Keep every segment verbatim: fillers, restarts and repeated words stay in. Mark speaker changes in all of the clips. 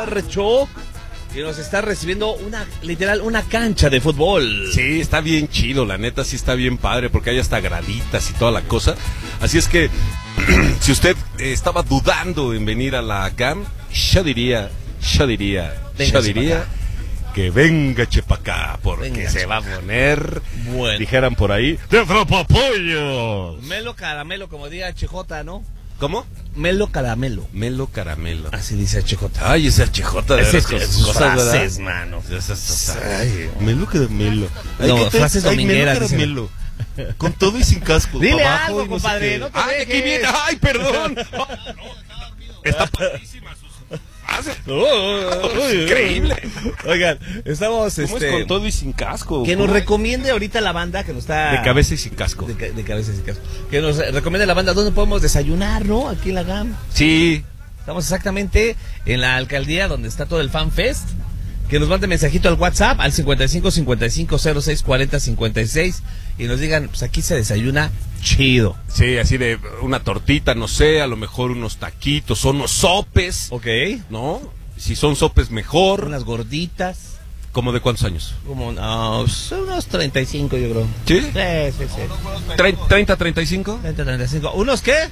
Speaker 1: Fercho, que nos está recibiendo una, literal, una cancha de fútbol.
Speaker 2: Sí, está bien chido, la neta sí está bien padre, porque hay hasta graditas y toda la cosa. Así es que, si usted eh, estaba dudando en venir a la GAM, yo diría, yo diría,
Speaker 1: Venga,
Speaker 2: yo diría que venga chepacá, porque
Speaker 1: Venga,
Speaker 2: se va a poner,
Speaker 1: bueno,
Speaker 2: dijeran por ahí, de tropapollos.
Speaker 1: Melo caramelo, como diga H J, ¿no?
Speaker 2: ¿Cómo?
Speaker 1: Melo caramelo.
Speaker 2: Melo caramelo.
Speaker 1: Así dice H J.
Speaker 2: Ay, ese H J de
Speaker 1: Ese
Speaker 2: veras
Speaker 1: es
Speaker 2: con
Speaker 1: sus
Speaker 2: sus
Speaker 1: frases,
Speaker 2: ¿verdad?
Speaker 1: mano.
Speaker 2: Esas- esas- ay, melo caramelo.
Speaker 1: No,
Speaker 2: ¿qué te-
Speaker 1: frases
Speaker 2: ay,
Speaker 1: domingueras,
Speaker 2: melo caramelo. Con todo y sin casco.
Speaker 1: Dile
Speaker 2: abajo
Speaker 1: algo,
Speaker 2: y no sé
Speaker 1: compadre,
Speaker 2: qué.
Speaker 1: no te
Speaker 2: Ay,
Speaker 1: dejes.
Speaker 2: aquí viene. Ay, perdón. Está padrísima sus frases. Increíble.
Speaker 1: Oigan, estamos,
Speaker 2: ¿Cómo
Speaker 1: este,
Speaker 2: es con todo y sin casco?
Speaker 1: que nos
Speaker 2: ¿Cómo?
Speaker 1: recomiende ahorita la banda que nos está...
Speaker 2: De cabeza y sin casco.
Speaker 1: De, ca- de cabeza y sin casco. Que nos recomiende la banda dónde podemos desayunar, ¿no? Aquí en la GAM.
Speaker 2: Sí.
Speaker 1: Estamos exactamente en la alcaldía donde está todo el Fan Fest. Que nos mande mensajito al WhatsApp al cincuenta y cinco cincuenta y cinco cero seis cuarenta cincuenta y seis y nos digan, pues aquí se desayuna chido.
Speaker 2: Sí, así de una tortita, no sé, a lo mejor unos taquitos, o unos sopes,
Speaker 1: Ok.
Speaker 2: ¿no? Si son sopes mejor.
Speaker 1: Unas gorditas.
Speaker 2: ¿Cómo de cuántos años?
Speaker 1: Como no, son unos treinta y cinco, yo creo.
Speaker 2: ¿Sí?
Speaker 1: Sí, sí, sí.
Speaker 2: ¿treinta, treinta y cinco?
Speaker 1: treinta, treinta y cinco. ¿Unos qué?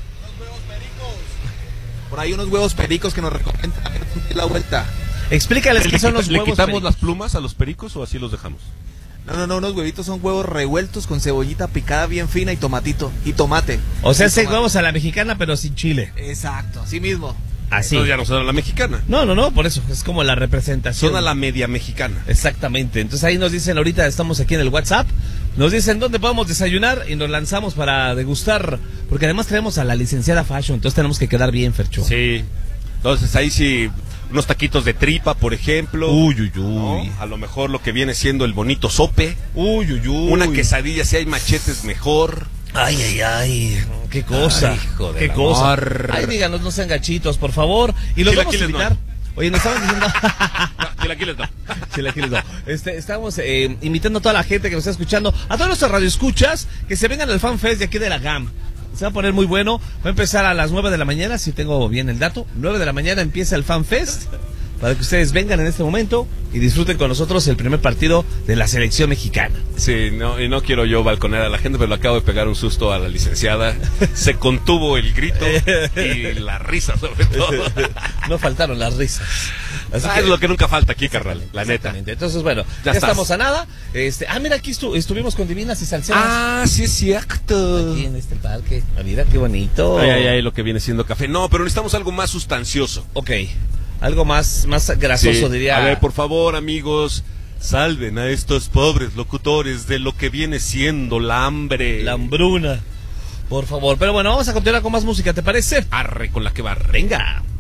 Speaker 3: Por ahí unos huevos pericos que nos recomiendan. A ver, ponte la vuelta.
Speaker 1: Explícales qué son los
Speaker 2: ¿Le
Speaker 1: huevos
Speaker 2: quitamos
Speaker 1: pericos.
Speaker 2: las plumas a los pericos o así los dejamos?
Speaker 3: No, no, no, unos huevitos son huevos revueltos con cebollita picada bien fina y tomatito. Y tomate.
Speaker 1: O sea,
Speaker 3: Y
Speaker 1: ese
Speaker 3: tomate.
Speaker 1: huevos a la mexicana, pero sin chile.
Speaker 3: Exacto, así mismo.
Speaker 1: Así.
Speaker 2: Entonces ya no son a la mexicana.
Speaker 1: No, no, no, por eso. Es como la representación.
Speaker 2: Son a la media mexicana.
Speaker 1: Exactamente. Entonces ahí nos dicen, ahorita estamos aquí en el WhatsApp, nos dicen dónde podemos desayunar y nos lanzamos para degustar, porque además traemos a la licenciada Fashion, entonces tenemos que quedar bien, Fercho.
Speaker 2: Sí. Entonces ahí sí, unos taquitos de tripa, por ejemplo.
Speaker 1: Uy, uy,
Speaker 2: ¿no?
Speaker 1: uy.
Speaker 2: A lo mejor lo que viene siendo el bonito sope.
Speaker 1: Uy, uy, uy.
Speaker 2: Una quesadilla, si hay machetes, mejor.
Speaker 1: Ay, ay, ay. Qué cosa.
Speaker 2: Ay, hijo
Speaker 1: Qué
Speaker 2: del
Speaker 1: cosa.
Speaker 2: amor.
Speaker 1: Ay, díganos, no sean gachitos, por favor. Y los vamos a
Speaker 2: Chilaquiles
Speaker 1: invitar.
Speaker 2: no.
Speaker 1: Oye, nos estaban diciendo...
Speaker 2: No, chilaquiles no.
Speaker 1: Chilaquiles no. Este, estamos eh, invitando a toda la gente que nos está escuchando, a todos nuestros radioescuchas, que se vengan al Fan Fest de aquí de la GAM. Se va a poner muy bueno. Va a empezar a las nueve de la mañana, si tengo bien el dato. nueve de la mañana empieza el Fan Fest, para que ustedes vengan en este momento y disfruten con nosotros el primer partido de la selección mexicana.
Speaker 2: Sí, no, y no quiero yo balconear a la gente, pero le acabo de pegar un susto a la licenciada. Se contuvo el grito y la risa sobre todo.
Speaker 1: No faltaron las risas. Así
Speaker 2: Ah,
Speaker 1: que-
Speaker 2: es lo que nunca falta aquí, carnal, la neta.
Speaker 1: Exactamente. Entonces, bueno, ya,
Speaker 2: Ya estás.
Speaker 1: estamos a nada. Este, ah, mira, aquí estu- estuvimos con Divinas y Salseras.
Speaker 2: Ah, sí es cierto.
Speaker 1: Aquí en este parque. Ah, mira qué bonito.
Speaker 2: Ay, ay, ay, lo que viene siendo café. No, pero necesitamos algo más sustancioso.
Speaker 1: Ok. Algo más, más grasoso,
Speaker 2: Sí.
Speaker 1: diría.
Speaker 2: A ver, por favor, amigos, salven a estos pobres locutores de lo que viene siendo la hambre.
Speaker 1: La hambruna. Por favor. Pero bueno, vamos a continuar con más música, ¿te parece?
Speaker 2: Arre con la que va.
Speaker 1: Venga.